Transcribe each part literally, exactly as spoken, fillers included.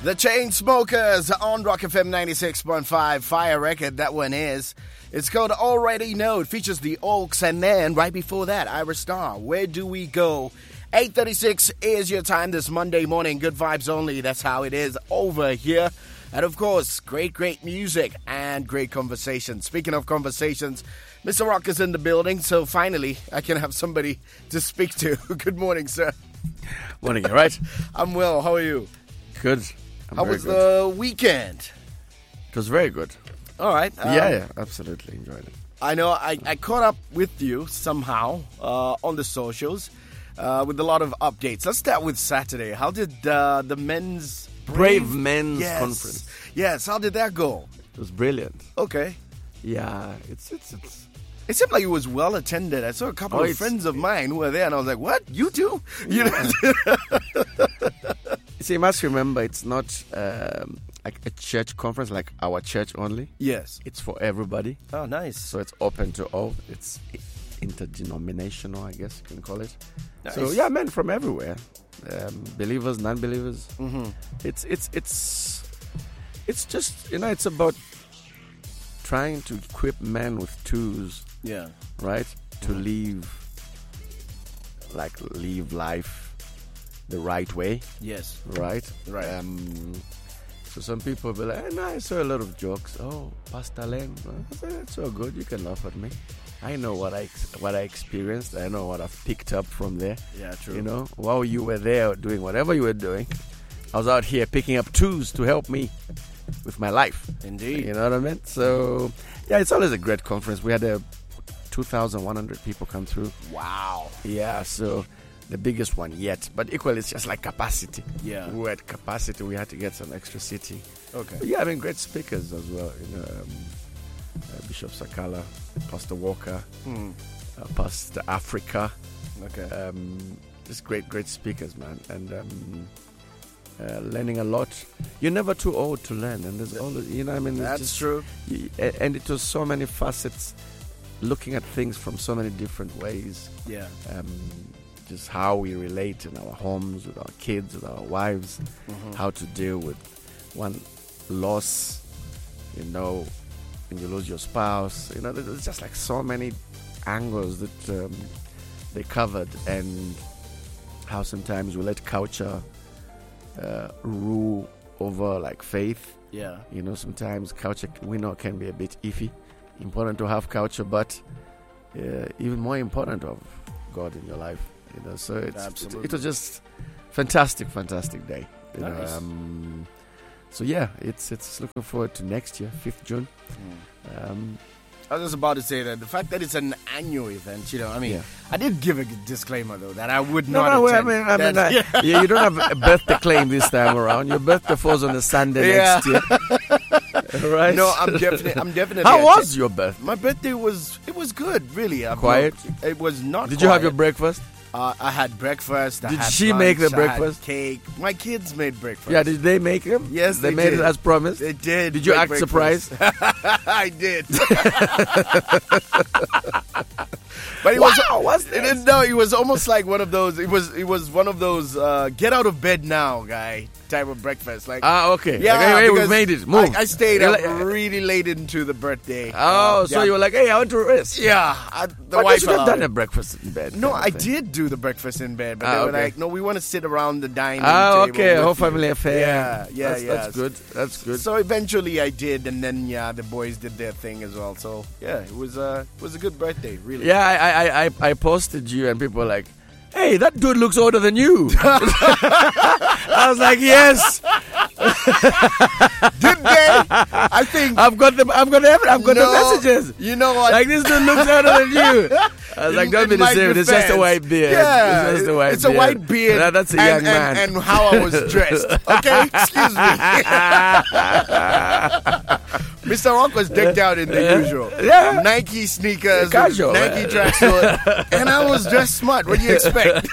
The Chainsmokers on Rock F M ninety-six point five. Fire record, that one is. It's called Already Know. It features the Oaks, and then right before that, Ira Star. Where do we go? eight thirty-six is your time this Monday morning. Good vibes only. That's how it is over here. And of course, great, great music and great conversation. Speaking of conversations, Mister Rock is in the building, so finally I can have somebody to speak to. Good morning, sir. Morning, all right? I'm well. How are you? Good. I'm How very was good. the weekend? It was very good. All right. Um, yeah, yeah, absolutely enjoyed it. I know I, I caught up with you somehow uh, on the socials uh, with a lot of updates. Let's start with Saturday. How did uh, the men's Brave, Brave Men's yes. Conference. Yes, how did that go? It was brilliant. Okay. Yeah, it's it's it's. It seemed like it was well attended. I saw a couple Oh, of it's- friends of mine who were there, and I was like, "What? You too?" You know? See, you must remember, it's not um, like a church conference like our church only. Yes. It's for everybody, Oh, nice. so it's open to all. It's interdenominational, I guess you can call it. So Nice. yeah, men from everywhere, um, believers, non-believers. Mm-hmm. It's it's it's it's just you know it's about trying to equip men with tools, Yeah. right, to live like live life the right way, Yes. right? Right. Um, so some people will be like, hey, no, I saw a lot of jokes. Oh, Pastor Len, I said, that's so good. You can laugh at me. I know what I ex- what I experienced. I know what I've picked up from there. Yeah, true. You know, while you were there doing whatever you were doing, I was out here picking up tools to help me with my life. Indeed. You know what I mean? So, yeah, it's always a great conference. We had a two thousand one hundred people come through. Wow. Yeah, so the biggest one yet. But equally, it's just like capacity. Yeah. We were at capacity. We had to get some extra seating. Okay. But yeah, I mean, great speakers as well. You know, um, uh, Bishop Sakala, Pastor Walker, Hmm. uh, Pastor Africa. Okay. Um, just great, great speakers, man. And um, uh, learning a lot. You're never too old to learn. And there's always, you know what I mean? It's That's just, true. y- a- And it was so many facets, looking at things from so many different ways. Yeah. Um, just how we relate in our homes, with our kids, with our wives, Mm-hmm. how to deal with one loss, you know, when you lose your spouse. You know, there's just like so many angles that um, they covered, and how sometimes we let culture uh, rule over like faith. Yeah. You know, sometimes culture, we know, can be a bit iffy. Important to have culture, but uh, even more important to have God in your life. You know, so it's, it, Absolutely. it was just fantastic, fantastic day. You know, Nice. um, so yeah, it's it's looking forward to next year, fifth of June. Um, I was just about to say that the fact that it's an annual event, you know, I mean, Yeah. I did give a disclaimer though that I would no, not. no, I attend. mean, I mean, That- I, you, you don't have a birthday claim this time around. Your birthday falls on a Sunday Yeah. next year, right? No, I'm definitely, I'm definitely. How atten- was your birthday? my birthday? Was it was good, really. I'm Quiet? not- it was not. Did you have your quiet. breakfast? Uh, I had breakfast. I Did had she lunch, make the I had breakfast? cake. My kids made breakfast. Yeah, did they make them? Yes, they, they made did. it as promised. They did. Did you make act breakfast. surprised? I did. But it was Wow, what's it, this? it- no, it was almost like one of those. It was it was one of those uh, get out of bed now, guy type of breakfast. Like Ah, okay. yeah, Like, hey, hey, we because made it. Move. I, I stayed You're up like- really late into the birthday. Oh, Uh, so yeah. you were like, hey, I want to rest. yeah. I, the But you wife should have allowed done it. a breakfast in bed. No, kind I of thing. did do the breakfast in bed, but Ah, they were okay. like, no, we want to sit around the dining Ah, table. okay. with Whole you." family affair. Yeah, yeah, that's, yeah. That's good. That's good. So eventually I did, and then yeah, the boys did their thing as well. So yeah, it was uh, it was a good birthday, really. Yeah, I, I, I, I posted you, and people were like, hey, that dude looks older than you. I was like, yes. Did they? I think I've got the, I've got the, I've got no, the messages. You know what? Like, this dude looks older than you. I was like, In- don't be in my deceived. It's just a defense, white beard. Yeah, it's just a white it's beard. a white beard. That- that's a and, young and, man. And how I was dressed. Okay, excuse me. Mister Rock was decked out in the Yeah. usual. Yeah. Nike sneakers, Casual. Nike tracksuit, and I was dressed smart. What do you expect?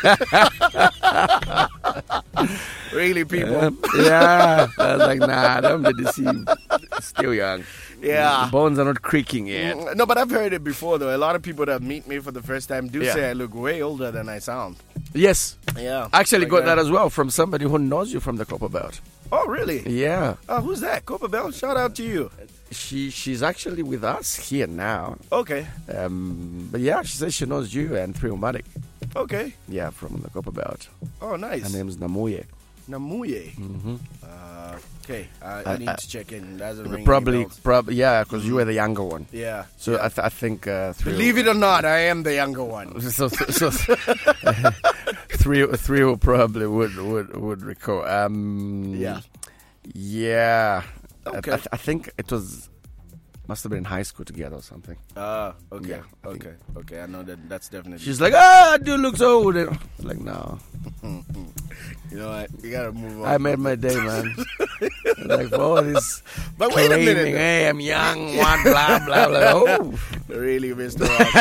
Really, people? Um, yeah. I was like, nah, don't be deceived. Still young. Yeah. The bones are not creaking yet. Mm, No, but I've heard it before, though. A lot of people that meet me for the first time do Yeah. say I look way older than I sound. Yes. Yeah. I actually got Okay. that as well from somebody who knows you from the Copper Belt. Oh, really? Yeah. Oh, who's that? Copper Bell? Shout out to you. She she's actually with us here now. Okay. Um, but yeah, she says she knows you and Threomatic. Okay. Yeah, from the Copper Belt. Oh, nice. Her name's Namuye. Namuye. Mm-hmm. Uh, okay. I, I- I need I- to check in. Doesn't ring any Probably, bells. probably, yeah, because you were the younger one. Yeah. So I, th- I think uh, Threo- Believe it or not, I am the younger one. So, so, so three, three will probably would would would recall. Um, Yeah. yeah. I- Okay. I, I think it was must have been in high school together or something. Ah, okay. Yeah, I think- okay. Okay. I know that that's definitely. She's like, ah, dude looks old. And I was like, no, You know what? You gotta move on. I made my day, man. Like for all this But wait a claiming, minute. hey, I'm young, one, blah blah blah. Oh. Really, Mister Rock.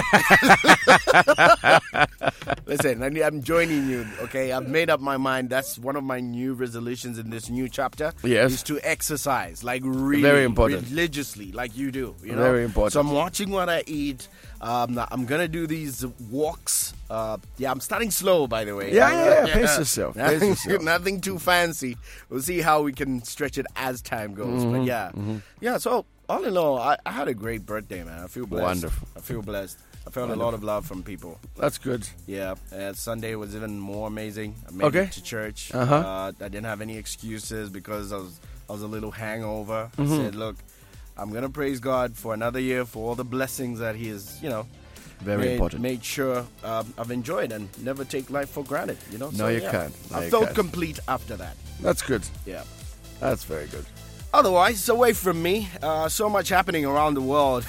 Listen, I- I'm joining you, okay? I've made up my mind. That's one of my new resolutions in this new chapter. Yes. Is to exercise, like really Very important. religiously, like you do. You know? Very important. So I'm watching what I eat. Um, I'm going to do these walks. Uh, yeah, I'm starting slow, by the way. Yeah, Uh, yeah, yeah. Pace yourself. Pace Nothing, yourself. nothing too fancy. We'll see how we can stretch it as time goes. Mm-hmm, But yeah. Yeah, so all in all, I, I had a great birthday, man. I feel blessed. Wonderful. I feel blessed. I felt a lot of love from people. That's good. Yeah, and Sunday was even more amazing. I made Okay. it to church. Uh-huh. Uh, I didn't have any excuses because I was I was a little hangover. Mm-hmm. I said, look, I'm gonna praise God for another year, for all the blessings that He has, you know, Very made, important. made sure um, I've enjoyed and never take life for granted. You know. No, you yeah. can't. No, I you felt can't. complete after that. That's good. Yeah. That's very good. Otherwise, away from me, uh, so much happening around the world.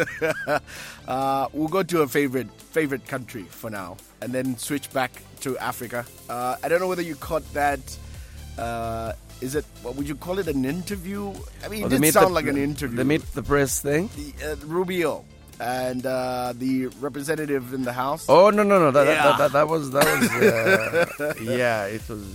uh, we'll go to a favorite favorite country for now, and then switch back to Africa. Uh, I don't know whether you caught that. Uh, is it? What would you call it? An interview? I mean, Oh, it the did meet sound the- like an interview. The meet the press thing. The, uh, Rubio and uh, the representative in the House. Oh no no no that Yeah. that, that, that was that was uh, yeah it was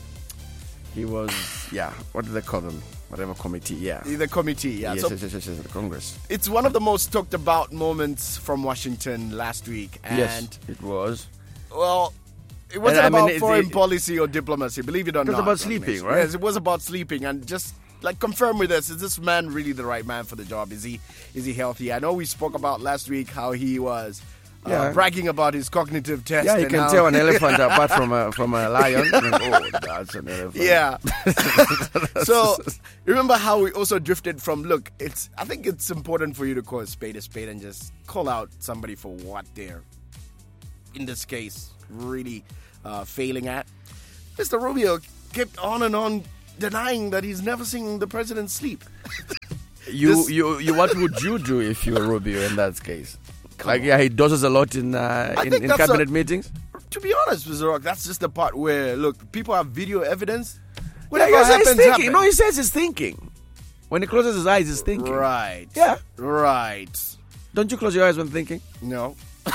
he was yeah what do they call them whatever committee yeah The committee, yeah. yes, so yes, yes, yes, yes, the Congress. it's one of the most talked about moments from Washington last week, and Yes, it was. well, it wasn't And I mean, about it- foreign it- policy or diplomacy, believe it or It was not. about Ragnesh. sleeping, right? Yes, it was about sleeping, and just like confirm with us: is this man really the right man for the job? Is he is he healthy? I know we spoke about last week how he was uh, Yeah. bragging about his cognitive test. Yeah, you and can how- tell an elephant apart from a from a lion. Oh, that's an elephant. Yeah. So remember how we also drifted from look, it's I think it's important for you to call a spade a spade and just call out somebody for what they're in this case really uh, failing at. Mister Rubio kept on and on denying that he's never seen the president sleep. You, This- you, you. What would you do if you were Rubio in that case? Like, yeah, he dozes a lot in uh, I in, think in that's cabinet a- meetings. To be honest, Mister Rock, that's just the part where look, people have video evidence. Yeah, Whatever he says happens, he's thinking. happens. No, he says he's thinking. When he closes his eyes, he's thinking. Right. Yeah. Right. Don't you close your eyes when thinking? No.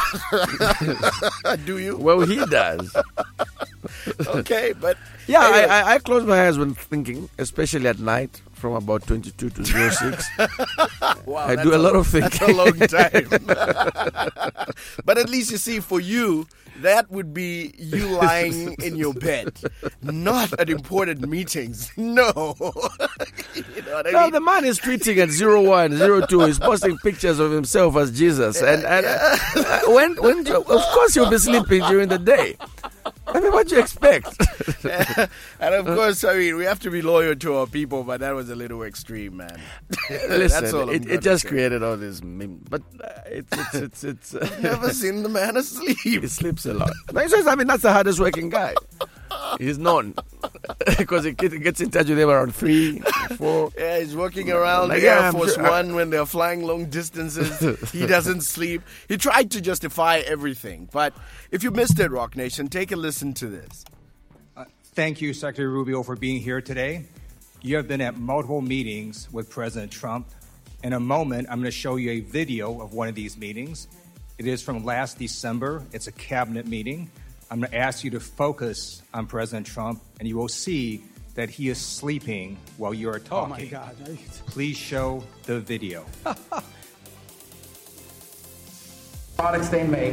Do you? Well, he does. Okay, but Yeah, anyway. I, I, I close my eyes when thinking, especially at night from about twenty-two to oh six. Wow, I that's do a lot of That's thinking. a long time. But at least you see, for you, that would be you lying in your bed, not at important meetings. No. You know what I No, mean? the man is tweeting at zero one, zero two. He's posting pictures of himself as Jesus. And, and uh, uh, when, when, of course, you'll be sleeping during the day. I mean, what do you expect? And of course, I mean, we have to be loyal to our people, but that was a little extreme, man. Listen, That's all I'm it, gonna it just say. created all this meme. But uh, it's, it's, it's, it's uh, Never seen the man asleep. he sleeps a lot. But he says, I mean, that's the hardest working guy. He's known. Because he get- gets in touch with him around three, four. Yeah, he's walking around Like, the yeah, Air I'm Force sure- One when they're flying long distances. He doesn't sleep. He tried to justify everything. But if you missed it, Rock Nation, take a listen to this. Thank you, Secretary Rubio, for being here today. You have been at multiple meetings with President Trump. In a moment, I'm going to show you a video of one of these meetings. It is from last December. It's a cabinet meeting. I'm going to ask you to focus on President Trump, and you will see that he is sleeping while you are talking. Oh, my God. Please show the video. Products they make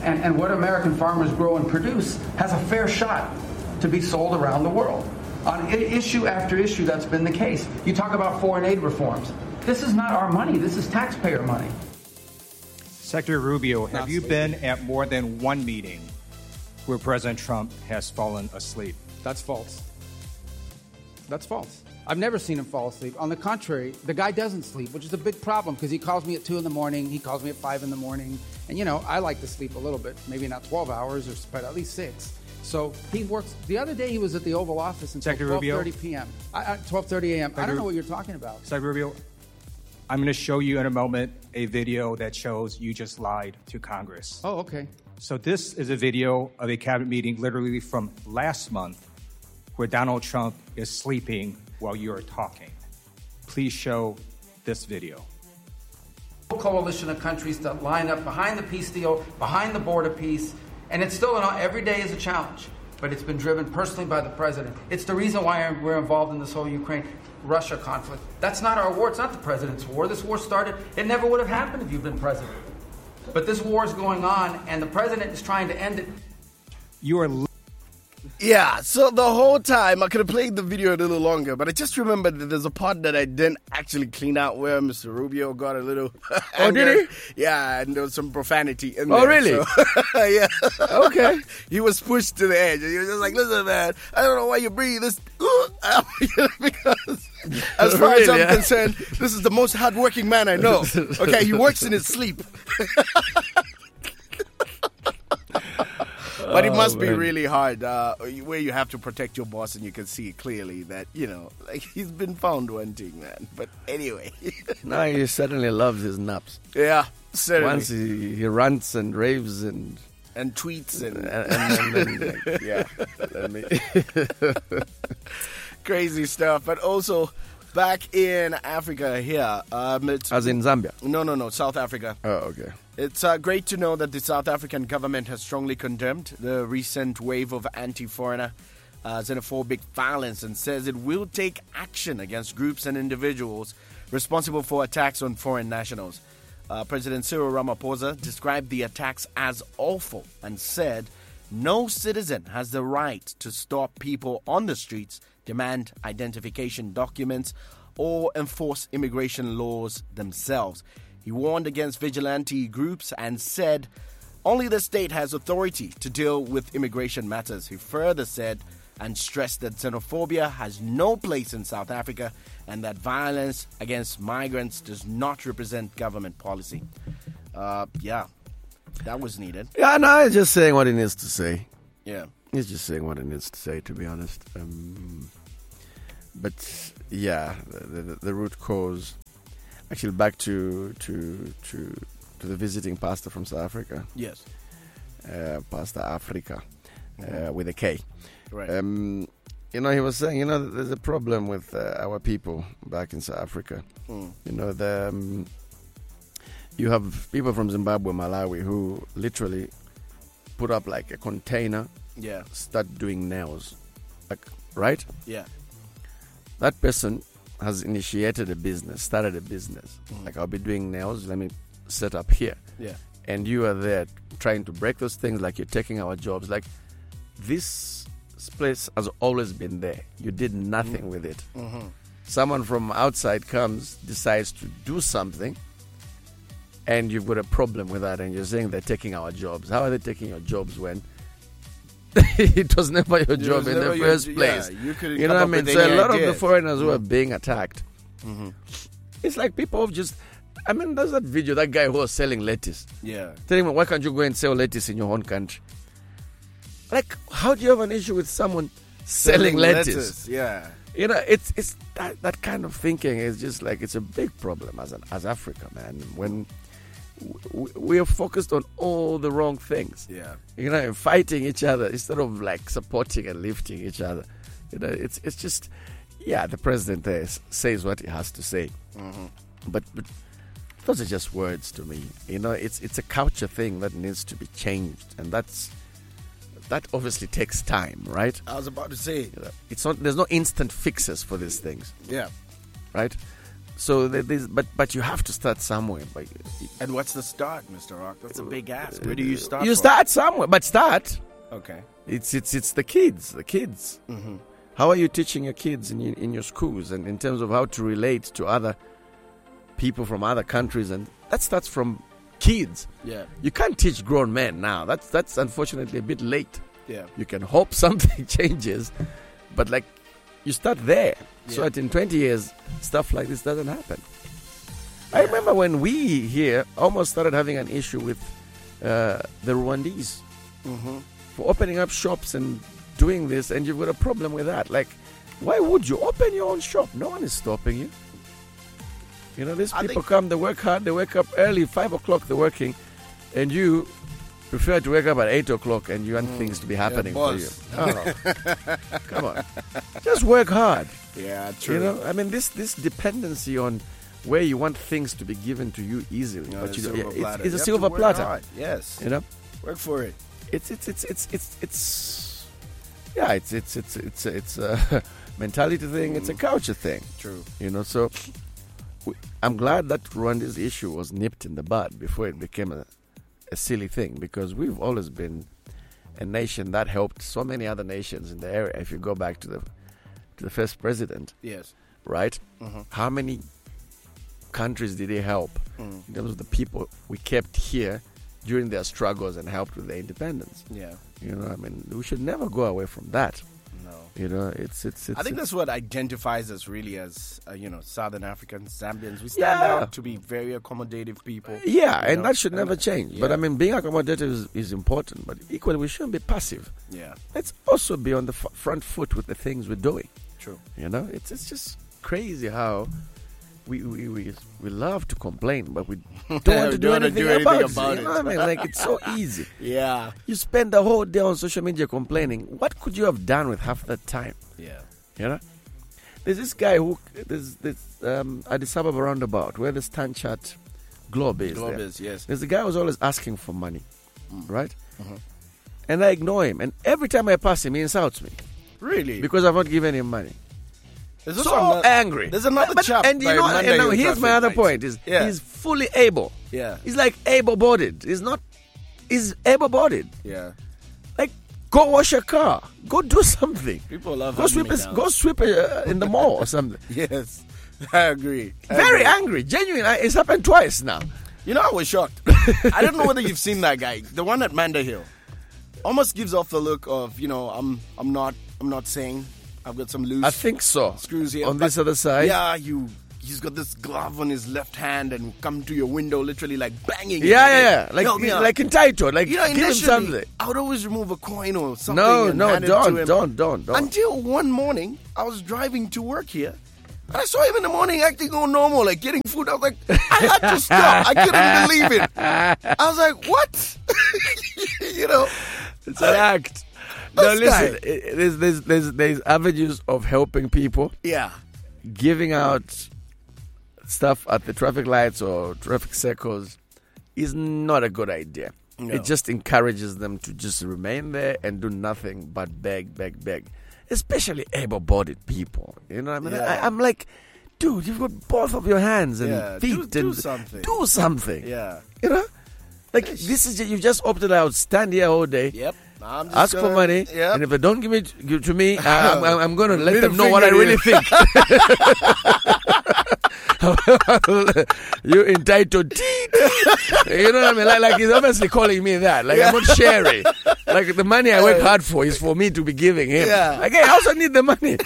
and, and what American farmers grow and produce has a fair shot to be sold around the world. On issue after issue, that's been the case. You talk about foreign aid reforms. This is not our money. This is taxpayer money. Secretary Rubio, have you been at more than one meeting where President Trump has fallen asleep? That's false. That's false. I've never seen him fall asleep. On the contrary, the guy doesn't sleep, which is a big problem because he calls me at two in the morning. He calls me at five in the morning. And, you know, I like to sleep a little bit, maybe not twelve hours, or but at least six. So he works. The other day he was at the Oval Office until twelve thirty p.m. twelve thirty a.m. I don't know what you're talking about. Secretary Rubio, I'm going to show you in a moment a video that shows you just lied to Congress. Oh, okay. So this is a video of a cabinet meeting literally from last month where Donald Trump is sleeping while you are talking. Please show this video. Coalition of countries that line up behind the peace deal, behind the border peace, and it's still, an, every day is a challenge, but it's been driven personally by the president. It's the reason why we're involved in this whole Ukraine-Russia conflict. That's not our war. It's not the president's war. This war started, it never would have happened if you've been president. But this war is going on, and the president is trying to end it. You are... Li- Yeah, so the whole time, I could have played the video a little longer, but I just remembered that there's a part that I didn't actually clean out where Mister Rubio got a little... Oh, did he? Yeah, and there was some profanity in oh, there. Oh, really? So, yeah. Okay. He was pushed to the edge, and he was just like, listen, man, I don't know why you breathe this... because as far really, as I'm yeah? concerned, this is the most hardworking man I know. Okay, he works in his sleep. But it must oh, be man. really hard uh, where you have to protect your boss and you can see clearly that, you know, like he's been found wanting, man. But anyway. No, he certainly loves his naps. Yeah, certainly. Once he, he rants and raves and... And tweets and... and, and, and, and like, yeah. Let me... Crazy stuff. But also, back in Africa here... Um, it's, As in Zambia? No, no, no. South Africa. Oh, okay. It's uh, great to know that the South African government has strongly condemned the recent wave of anti-foreigner uh, xenophobic violence and says it will take action against groups and individuals responsible for attacks on foreign nationals. Uh, President Cyril Ramaphosa described the attacks as awful and said no citizen has the right to stop people on the streets, demand identification documents, or enforce immigration laws themselves. He warned against vigilante groups and said only the state has authority to deal with immigration matters. He further said and stressed that xenophobia has no place in South Africa and that violence against migrants does not represent government policy. Uh, yeah, that was needed. Yeah, no, he's just saying what he needs to say. Yeah. He's just saying what he needs to say, to be honest. Um, but, yeah, the, the, the root cause... Actually, back to to to to the visiting pastor from South Africa. Yes, uh, Pastor Africa, uh, with a K. Right. Um, you know, he was saying, you know, there's a problem with uh, our people back in South Africa. Mm. You know, the um, you have people from Zimbabwe, Malawi, who literally put up like a container. Yeah. Start doing nails, like right. Yeah. That person has initiated a business, started a business. Mm. Like, I'll be doing nails, let me set up here. Yeah. And you are there trying to break those things, like you're taking our jobs. Like, this place has always been there. You did nothing mm. with it. Mm-hmm. Someone from outside comes, decides to do something, and you've got a problem with that, and you're saying they're taking our jobs. How are they taking your jobs when it was never your job in the first your, place? Yeah, you, you know what I mean? So a lot ideas. of the foreigners who are being attacked, mm-hmm. it's like people have just... I mean, there's that video, that guy who was selling lettuce. Yeah. Telling me, why can't you go and sell lettuce in your own country? Like, how do you have an issue with someone selling, selling lettuce? lettuce? Yeah. You know, it's it's that, that kind of thinking is just like, it's a big problem as an, as Africa, man. When we, we are focused on all the wrong things. Yeah. You know, fighting each other instead of like supporting and lifting each other. You know, it's it's just, yeah, the president there says what he has to say. Mm-hmm. But, but those are just words to me. You know, it's it's a culture thing that needs to be changed, and that's that obviously takes time, right? I was about to say, you know, it's not. There's no instant fixes for these things. Yeah, right. So there- there's, but but you have to start somewhere. But And what's the start, Mister Rock? That's a big ask. Where do you start? you from? start somewhere, but start. Okay. It's it's it's the kids, the kids. Mm-hmm. How are you teaching your kids in your, in your schools, and in terms of how to relate to other people from other countries? And that starts from kids. Yeah. You can't teach grown men now. That's that's unfortunately a bit late. Yeah. You can hope something changes, but like you start there, so Yeah. that in twenty years stuff like this doesn't happen. I remember when we here almost started having an issue with uh, the Rwandese Mm-hmm. for opening up shops and doing this, and you've got a problem with that. Like, why would you open your own shop? No one is stopping you. You know, these I people think- come, they work hard, they wake up early, five o'clock they're working, and you prefer to wake up at eight o'clock and you want things to be happening for you. boss. Oh, come on. Just work hard. Yeah, true. You know, I mean, this this dependency on where you want things to be given to you easily, No, but it's you a don't, silver yeah, platter. it's, it's You a have to silver work platter. hard. Yes. You know, Work for it. it's it's it's it's it's it's yeah, it's it's it's it's it's a mentality thing. It's a culture thing. True. You know, so we, I'm glad that Rwanda's issue was nipped in the bud before it became a, a silly thing, because we've always been a nation that helped so many other nations in the area. If you go back to the to the first president, Yes. right? Mm-hmm. How many countries did he help Mm. in terms of the people we kept here during their struggles and helped with their independence? Yeah. You know, I mean, we should never go away from that. No. You know, it's it's. it's I think it's- that's what identifies us really as, uh, you know, Southern Africans, Zambians. We stand Yeah. out to be very accommodative people. Yeah, you and know? that should never And, change. But yeah. I mean, being accommodative is, is important, but equally, we shouldn't be passive. Yeah, Let's also be on the f- front foot with the things we're doing. true. You know, it's it's just crazy how we we, we, we love to complain, but we don't want to do, Don't wanna anything, do anything about, about it. You know it. what I mean? Like, it's so easy. Yeah. You spend the whole day on social media complaining. What could you have done with half that time? Yeah. You know, there's this guy who there's this um, Addis Ababa roundabout where the Stanchat Globe is. Globe there. is, yes. There's a guy who's always asking for money, Mm. right? Mhm. And I ignore him, and every time I pass him, he insults me Really? because I've not given him money. There's So also ano- angry. There's another But- chap. and you by know, Monday and now in here's my traffic other lights. point: is Yeah. he's fully able. Yeah. He's like able-bodied. He's not. He's able-bodied. Yeah. Like, go wash a car. Go do something. People love Go hunting sweep. me A, down. go sweep a, in the mall or something. Yes. I agree. I Very agree. angry. Genuine. I- It's happened twice now. You know, I was shocked. I don't know whether you've seen that guy, the one at Manda Hill. Almost gives off the look of, you know, I'm I'm not I'm not saying I've got some loose I think so. screws here. On but this other side. Yeah, you he's got this glove on his left hand and come to your window literally like banging it. Yeah, yeah, yeah. Like, Help me out. like entitled. Like, you know, give him initially, something. I would always remove a coin or something. No, and no, hand it to don't, him. don't, don't, don't. Until one morning, I was driving to work here. And I saw him in the morning acting all normal, like getting food. I was like, I had to stop. I couldn't believe it. I was like, what? you know? It's an act. No, This listen. guy. i- There's, there's, there's, there's avenues of helping people. Yeah. Giving out stuff at the traffic lights or traffic circles is not a good idea. No. It just encourages them to just remain there and do nothing but beg, beg, beg. Especially able-bodied people. You know what I mean? Yeah. I, I'm like, dude, you've got both of your hands and Yeah, feet. do- do and something. Do something. Yeah. You know? Like, this is, you've just opted out. Stand here all day. Yep. I'm just Ask for gonna- money, Yep. and if they don't give it give to me, I, I'm, I'm, I'm going to let Middle them know what I finger really here. think. You entitled teeth. You know what I mean? Like, like he's obviously calling me that. Like, I'm not sharing. Like, the money I work hard for is for me to be giving him. Yeah. Like, hey, I also need the money.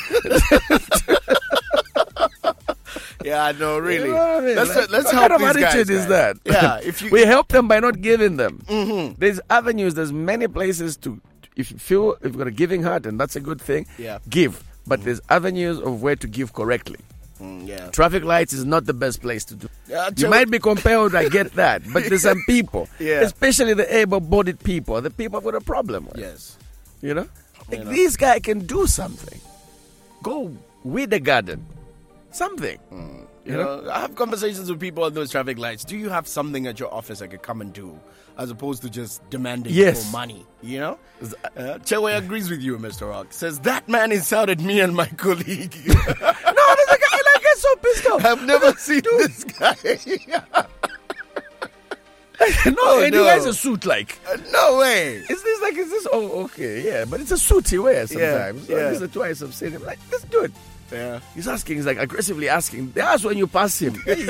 Yeah, no, really. You know what I mean? Let's, Like, let's what help kind of these guys, attitude is man. that? Yeah, if you We help them by not giving them. Mhm. There's avenues, there's many places to, if you feel if you've got a giving heart, and that's a good thing, Yeah. give. But there's avenues of where to give correctly. Mm, yeah. Traffic lights is not the best place to do. Yeah, You tell- might be compelled, I get that, but there's some people, Yeah. especially the able-bodied people, the people I've got a problem with. Yes. You know, like You know. this guy can do something. Go weed the garden, something. You know, I have conversations with people on those traffic lights. Do you have something at your office I could come and do, as opposed to just demanding Yes. for money? You know, uh, Chewe agrees with you, Mister Rock. Says that man insulted me and my colleague. No, there's a guy like gets so pissed stop. I've never seen this guy. no, Oh, and no. he wears a suit like. Uh, no way. Is this like, is this, oh, okay, yeah, but it's a suit he wears sometimes. Yeah, So yeah. This is twice I've seen him. Like, this dude. Yeah. He's asking, he's like aggressively asking. That's when you pass him. Hey,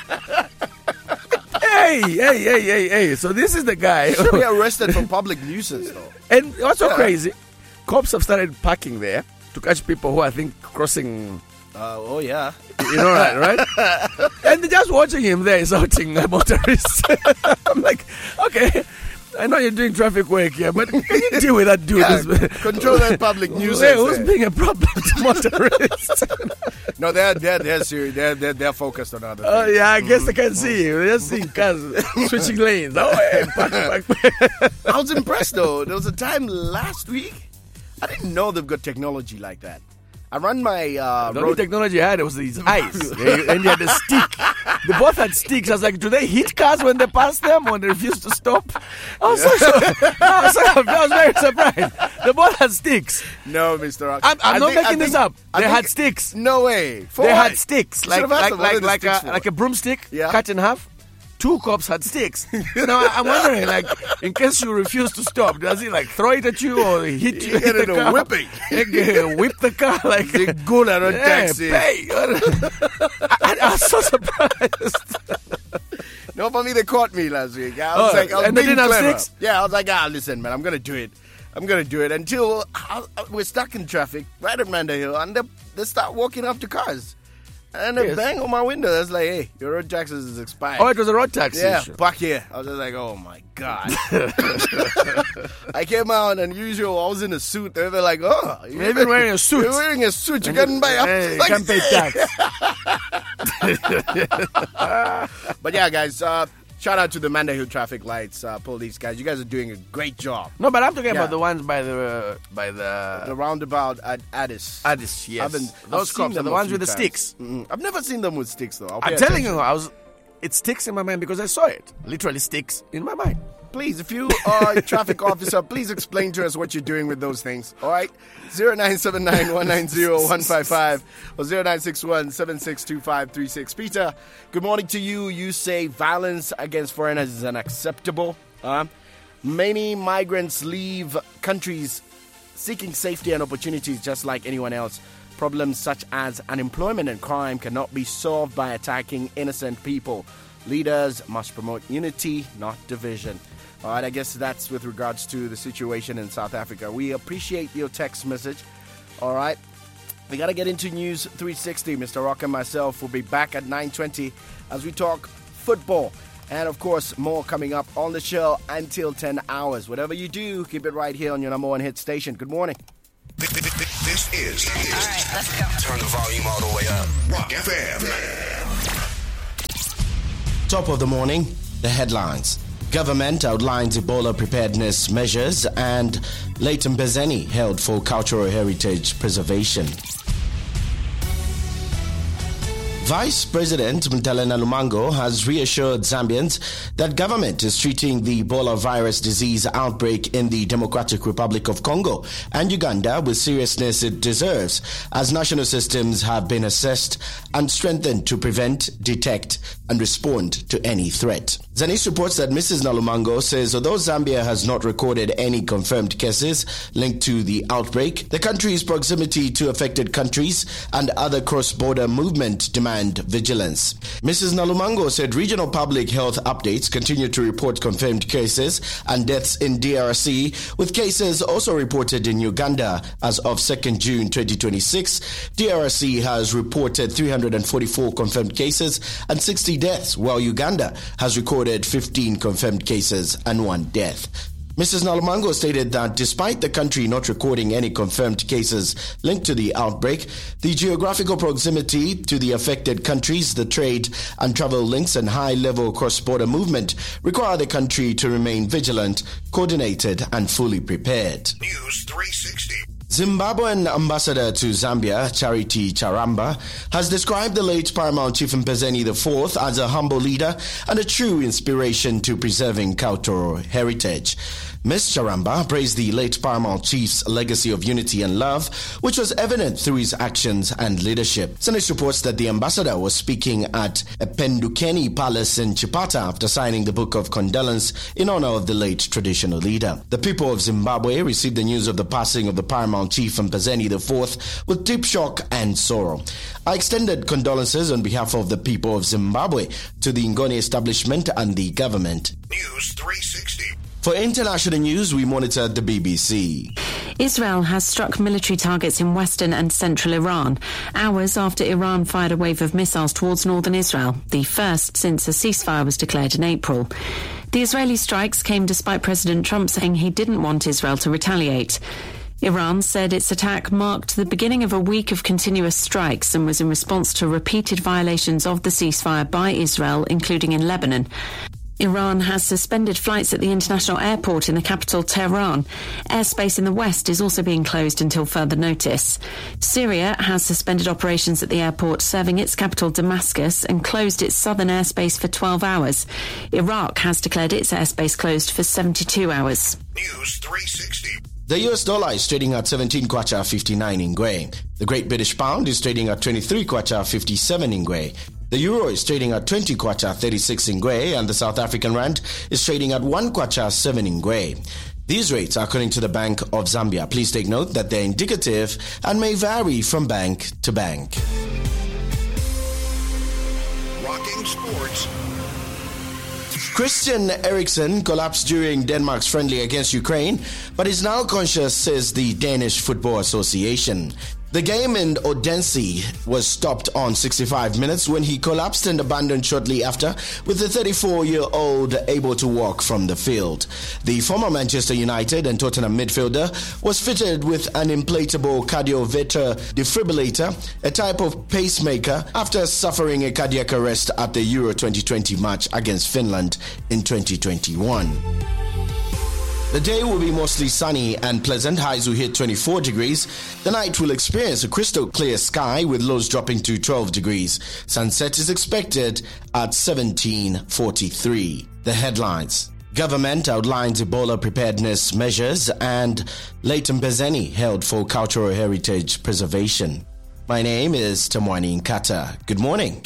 hey, hey, hey, hey, hey. So this is the guy. Should be arrested for public nuisance, though. And what's so Yeah. crazy? Cops have started parking there to catch people who I think crossing. Uh, oh, yeah. You know that, right? And they're just watching him there shouting at motorists. I'm like, okay, I know you're doing traffic work here, but can you deal with that dude? Yeah, who's- control that public nuisance. Hey, who's eh? being a problem to motorists? No, they're they're they're serious. They're they're, they're focused on other Oh things. yeah, I guess they can see you. They're just seeing cars switching lanes. Oh, hey, back, back. I was impressed though. There was a time last week. I didn't know they've got technology like that. I run my uh, The only road. technology I had was these eyes, They- and they had a stick. They both had sticks. I was like, do they hit cars when they pass them when they refuse to stop? I was so sure. I was, so, I was very surprised. They both had sticks. No, Mister Rock. I'm, I'm I not think- I making this think- up. I They think- had sticks. No way. For They what? had sticks, You like should have asked like them, what are like the like sticks a for? like a broomstick, Yeah. cut in half. Two cops had sticks. You know, I'm wondering, like, in case you refuse to stop, does he like throw it at you or hit you? You get in it the a car? whipping. Like, whip the car like They good at a yeah, taxi. pay. I, I was so surprised. No, for me, they caught me last week. I was Oh, like, I was and they being didn't have clever. sticks? Yeah, I was like, ah, listen, man, I'm gonna do it. I'm gonna do it until I, I- we're stuck in traffic right at Manda Hill, and they, they start walking up to cars, and they Yes. bang on my window. That's like, hey, your road tax is expired. Oh, it was a road taxi yeah, issue. back here. I was just like, oh my god. I came out, and usual, I was in a suit. They were like, oh, You're even wearing a suit. You're wearing a suit. You can't buy. Hey, you like, can't pay tax. But yeah, guys, uh, shout out to the Manda Hill traffic lights uh, police guys. You guys are doing a great job. No, but I'm talking Yeah. about the ones by the uh, by the The roundabout at Addis. Addis. Yes, I've been- I've those seen cops are them the a ones few with the times. sticks. Mm, I've never seen them with sticks though. I'll pay I'm telling attention. you, I was. It sticks in my mind because I saw it. Literally sticks in my mind. Please, if you are a traffic officer, please explain to us what you're doing with those things. All right, zero nine seven nine one nine zero one five five or zero nine six one seven six two five three six. Peter, good morning to you. You say violence against foreigners is unacceptable. Uh, many migrants leave countries seeking safety and opportunities just like anyone else. Problems such as unemployment and crime cannot be solved by attacking innocent people. Leaders must promote unity, not division. All right, I guess that's with regards to the situation in South Africa. We appreciate your text message. All right, we got to get into News three sixty. Mister Rock and myself will be back at nine twenty as we talk football. And, of course, more coming up on the show until ten hours. Whatever you do, keep it right here on your number one hit station. Good morning. This is. All right, let's go. Turn the volume all the way up. Rock F M. Top of the morning, the headlines. Government outlines Ebola preparedness measures, and Leighton Bezeni held for cultural heritage preservation. Vice President Mtalena Lumango has reassured Zambians that government is treating the Ebola virus disease outbreak in the Democratic Republic of Congo and Uganda with seriousness it deserves, as national systems have been assessed and strengthened to prevent, detect, and respond to any threat. Zanis reports that Missus Nalumango says although Zambia has not recorded any confirmed cases linked to the outbreak, the country's proximity to affected countries and other cross-border movement demand vigilance. Missus Nalumango said regional public health updates continue to report confirmed cases and deaths in D R C, with cases also reported in Uganda. As of second June twenty twenty-six, D R C has reported three hundred forty-four confirmed cases and sixty deaths, while Uganda has recorded fifteen confirmed cases and one death. Missus Nalumango stated that despite the country not recording any confirmed cases linked to the outbreak, the geographical proximity to the affected countries, the trade and travel links, and high-level cross-border movement require the country to remain vigilant, coordinated, and fully prepared. News three sixty. Zimbabwean ambassador to Zambia, Charity Charamba, has described the late Paramount Chief Mpezeni the fourth as a humble leader and a true inspiration to preserving cultural heritage. Miz Charamba praised the late Paramount Chief's legacy of unity and love, which was evident through his actions and leadership. Senate reports that the ambassador was speaking at a Pendukeni Palace in Chipata after signing the book of condolence in honor of the late traditional leader. The people of Zimbabwe received the news of the passing of the Paramount Chief Mpezeni the fourth with deep shock and sorrow. I extended condolences on behalf of the people of Zimbabwe to the Ngoni establishment and the government. News three sixty. For international news, we monitored the B B C. Israel has struck military targets in western and central Iran, hours after Iran fired a wave of missiles towards northern Israel, the first since a ceasefire was declared in April. The Israeli strikes came despite President Trump saying he didn't want Israel to retaliate. Iran said its attack marked the beginning of a week of continuous strikes and was in response to repeated violations of the ceasefire by Israel, including in Lebanon. Iran has suspended flights at the international airport in the capital, Tehran. Airspace in the west is also being closed until further notice. Syria has suspended operations at the airport serving its capital, Damascus, and closed its southern airspace for twelve hours. Iraq has declared its airspace closed for seventy-two hours. News three sixty. The U S dollar is trading at seventeen kwacha fifty-nine in Ngwe. The Great British Pound is trading at twenty-three kwacha fifty-seven in Ngwe. The euro is trading at twenty kwacha thirty-six in Ngwe, and the South African rand is trading at one kwacha seven in Ngwe. These rates are according to the Bank of Zambia. Please take note that they're indicative and may vary from bank to bank. Rocking sports. Christian Eriksen collapsed during Denmark's friendly against Ukraine, but is now conscious, says the Danish Football Association. The game in Odense was stopped on sixty-five minutes when he collapsed and abandoned shortly after, with the thirty-four-year-old able to walk from the field. The former Manchester United and Tottenham midfielder was fitted with an inflatable cardioverter defibrillator, a type of pacemaker, after suffering a cardiac arrest at the Euro twenty twenty match against Finland in twenty twenty-one. The day will be mostly sunny and pleasant. Highs will hit twenty-four degrees. The night will experience a crystal clear sky with lows dropping to twelve degrees. Sunset is expected at seventeen forty-three. The headlines. Government outlines Ebola preparedness measures, and Leighton Mpezeni held for cultural heritage preservation. My name is Tamwani Nkata. Good morning.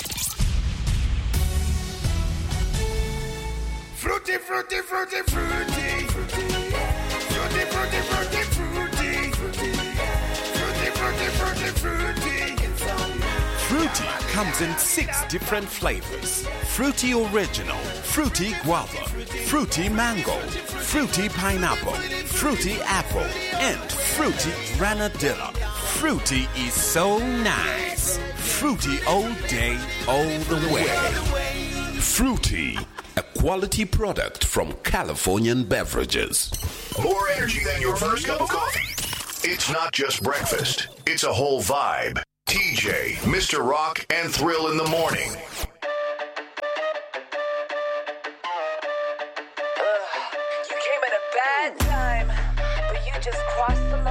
Fruity, fruity, fruity, fruity. Fruity, fruity, fruity, fruity. Fruity, fruity, fruity, fruity. Fruity comes in six different flavors. Fruity Original, Fruity Guava, Fruity Mango, Fruity Pineapple, Fruity Apple, and Fruity Granadilla. Fruity is so nice. Fruity all day, all the way. Fruity, a quality product from Californian Beverages. More energy than your first cup of coffee. It's not just breakfast. It's a whole vibe. T J, Mister Rock, and Thrill in the morning. You came at a bad time, but you just crossed the line.